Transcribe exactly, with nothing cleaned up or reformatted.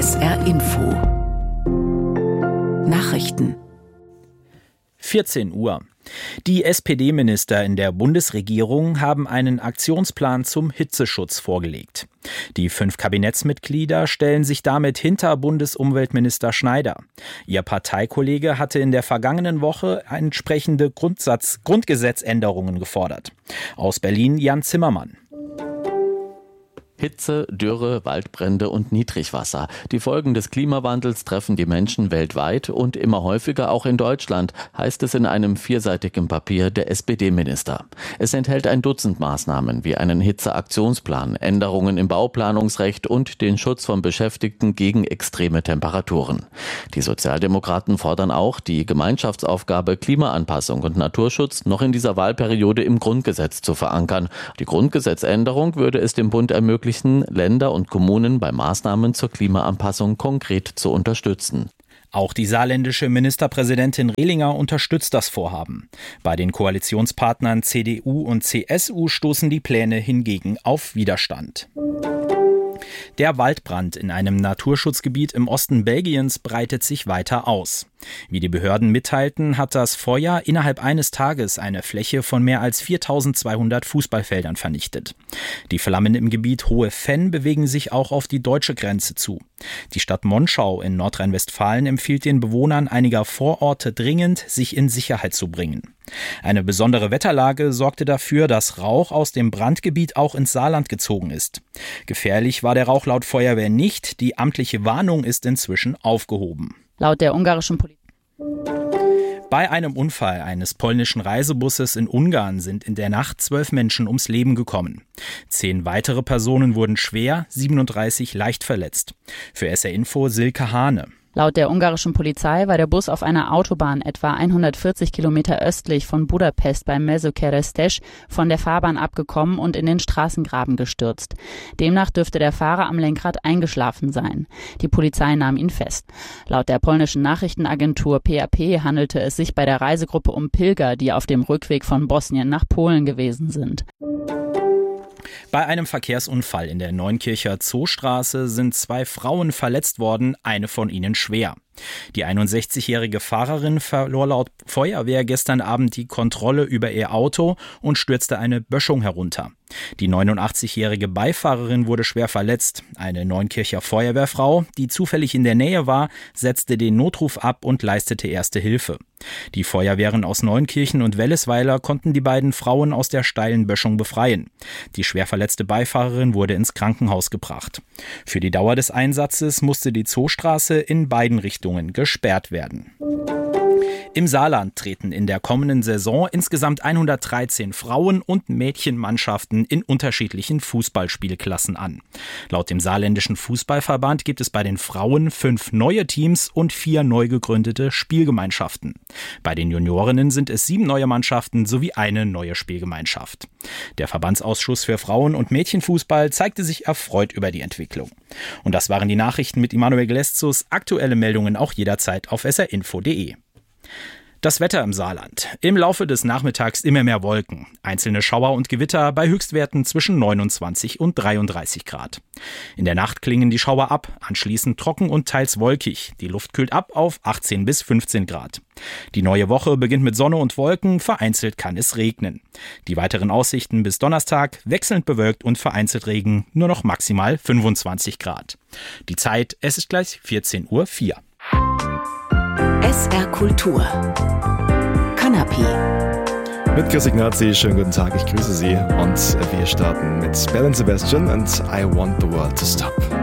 S R Info Nachrichten vierzehn Uhr. Die S P D-Minister in der Bundesregierung haben einen Aktionsplan zum Hitzeschutz vorgelegt. Die fünf Kabinettsmitglieder stellen sich damit hinter Bundesumweltminister Schneider. Ihr Parteikollege hatte in der vergangenen Woche entsprechende Grundsatz, Grundgesetzänderungen gefordert. Aus Berlin Jan Zimmermann. Hitze, Dürre, Waldbrände und Niedrigwasser. Die Folgen des Klimawandels treffen die Menschen weltweit und immer häufiger auch in Deutschland, heißt es in einem vierseitigen Papier der S P D-Minister. Es enthält ein Dutzend Maßnahmen wie einen Hitzeaktionsplan, Änderungen im Bauplanungsrecht und den Schutz von Beschäftigten gegen extreme Temperaturen. Die Sozialdemokraten fordern auch, die Gemeinschaftsaufgabe Klimaanpassung und Naturschutz noch in dieser Wahlperiode im Grundgesetz zu verankern. Die Grundgesetzänderung würde es dem Bund ermöglichen, Länder und Kommunen bei Maßnahmen zur Klimaanpassung konkret zu unterstützen. Auch die saarländische Ministerpräsidentin Rehlinger unterstützt das Vorhaben. Bei den Koalitionspartnern C D U und C S U stoßen die Pläne hingegen auf Widerstand. Der Waldbrand in einem Naturschutzgebiet im Osten Belgiens breitet sich weiter aus. Wie die Behörden mitteilten, hat das Feuer innerhalb eines Tages eine Fläche von mehr als viertausendzweihundert Fußballfeldern vernichtet. Die Flammen im Gebiet Hohe Venn bewegen sich auch auf die deutsche Grenze zu. Die Stadt Monschau in Nordrhein-Westfalen empfiehlt den Bewohnern einiger Vororte dringend, sich in Sicherheit zu bringen. Eine besondere Wetterlage sorgte dafür, dass Rauch aus dem Brandgebiet auch ins Saarland gezogen ist. Gefährlich war der Rauch laut Feuerwehr nicht. Die amtliche Warnung ist inzwischen aufgehoben. Laut der ungarischen Polizei. Bei einem Unfall eines polnischen Reisebusses in Ungarn sind in der Nacht zwölf Menschen ums Leben gekommen. Zehn weitere Personen wurden schwer, siebenunddreißig leicht verletzt. Für S R Info Silke Hane. Laut der ungarischen Polizei war der Bus auf einer Autobahn etwa hundertvierzig Kilometer östlich von Budapest bei Mezőkeresztes von der Fahrbahn abgekommen und in den Straßengraben gestürzt. Demnach dürfte der Fahrer am Lenkrad eingeschlafen sein. Die Polizei nahm ihn fest. Laut der polnischen Nachrichtenagentur P A P handelte es sich bei der Reisegruppe um Pilger, die auf dem Rückweg von Bosnien nach Polen gewesen sind. Bei einem Verkehrsunfall in der Neunkircher Zoostraße sind zwei Frauen verletzt worden, eine von ihnen schwer. Die einundsechzigjährige Fahrerin verlor laut Feuerwehr gestern Abend die Kontrolle über ihr Auto und stürzte eine Böschung herunter. Die neunundachtzigjährige Beifahrerin wurde schwer verletzt. Eine Neunkircher Feuerwehrfrau, die zufällig in der Nähe war, setzte den Notruf ab und leistete erste Hilfe. Die Feuerwehren aus Neunkirchen und Wellesweiler konnten die beiden Frauen aus der steilen Böschung befreien. Die schwer verletzte Beifahrerin wurde ins Krankenhaus gebracht. Für die Dauer des Einsatzes musste die Zoostraße in beiden Richtungen gesperrt werden. Im Saarland treten in der kommenden Saison insgesamt hundertdreizehn Frauen- und Mädchenmannschaften in unterschiedlichen Fußballspielklassen an. Laut dem saarländischen Fußballverband gibt es bei den Frauen fünf neue Teams und vier neu gegründete Spielgemeinschaften. Bei den Juniorinnen sind es sieben neue Mannschaften sowie eine neue Spielgemeinschaft. Der Verbandsausschuss für Frauen- und Mädchenfußball zeigte sich erfreut über die Entwicklung. Und das waren die Nachrichten mit Immanuel Gleszus. Aktuelle Meldungen auch jederzeit auf s r info punkt de. Das Wetter im Saarland. Im Laufe des Nachmittags immer mehr Wolken. Einzelne Schauer und Gewitter bei Höchstwerten zwischen neunundzwanzig und dreiunddreißig Grad. In der Nacht klingen die Schauer ab, anschließend trocken und teils wolkig. Die Luft kühlt ab auf achtzehn bis fünfzehn Grad. Die neue Woche beginnt mit Sonne und Wolken, vereinzelt kann es regnen. Die weiteren Aussichten bis Donnerstag wechselnd bewölkt und vereinzelt Regen, nur noch maximal fünfundzwanzig Grad. Die Zeit, es ist gleich vierzehn Uhr vier. S R Kultur. Kanapé. Mit Chris Ignazi, schönen guten Tag, ich grüße Sie und wir starten mit Belle and Sebastian and I Want the World to Stop.